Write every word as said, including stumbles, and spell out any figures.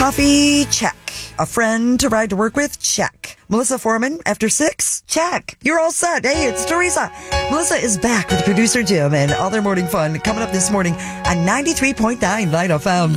Coffee? Check. A friend to ride to work with? Check. Melissa Foreman after six? Check. You're all set. Hey, it's Teresa. Melissa is back with producer Jim and all their morning fun coming up this morning on ninety-three point nine Light F M.